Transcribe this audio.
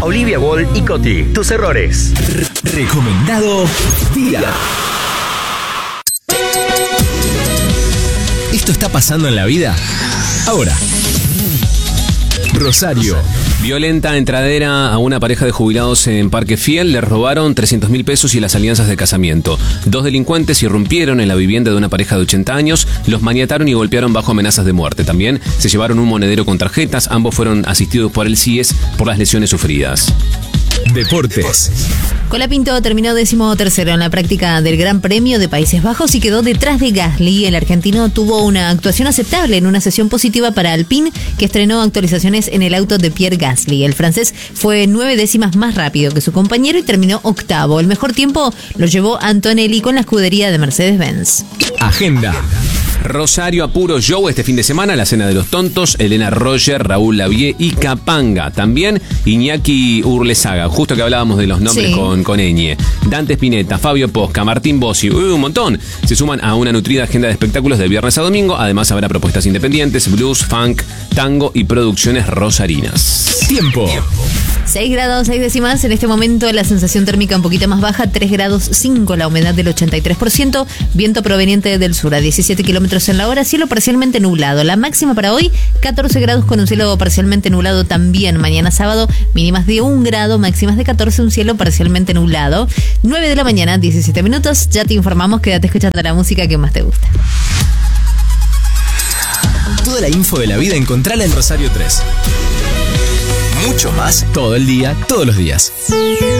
Olivia Wall y Coti. Tus errores. Recomendado día. ¿Esto está pasando en la vida? Ahora. Rosario. Violenta entradera a una pareja de jubilados en Parque Fiel. Le robaron 300.000 pesos y las alianzas de casamiento. 2 delincuentes irrumpieron en la vivienda de una pareja de 80 años, los maniataron y golpearon bajo amenazas de muerte. También se llevaron un monedero con tarjetas. Ambos fueron asistidos por el CIES por las lesiones sufridas. Deportes. Colapinto terminó 13º en la práctica del Gran Premio de Países Bajos y quedó detrás de Gasly. El argentino tuvo una actuación aceptable en una sesión positiva para Alpine, que estrenó actualizaciones en el auto de Pierre Gasly. El francés fue 9 décimas más rápido que su compañero y terminó octavo. El mejor tiempo lo llevó Antonelli con la escudería de Mercedes-Benz. Agenda. Rosario Apuro Show este fin de semana, la Cena de los Tontos, Elena Roger, Raúl Lavie y Capanga. También Iñaki Urlesaga, justo que hablábamos de los nombres Sí. con Eñe. Dante Spinetta, Fabio Posca, Martín Bossi, un montón. Se suman a una nutrida agenda de espectáculos de viernes a domingo. Además habrá propuestas independientes, blues, funk, tango y producciones rosarinas. Tiempo. 6 grados 6 décimas, en este momento la sensación térmica un poquito más baja, 3 grados 5, la humedad del 83%, viento proveniente del sur a 17 kilómetros en la hora, cielo parcialmente nublado. La máxima para hoy, 14 grados con un cielo parcialmente nublado también. Mañana sábado, mínimas de 1 grado, máximas de 14, un cielo parcialmente nublado. 9 de la mañana, 17 minutos, ya te informamos, quédate escuchando la música que más te gusta. Toda la info de la vida encontrala en Rosario 3. Mucho más todo el día, todos los días.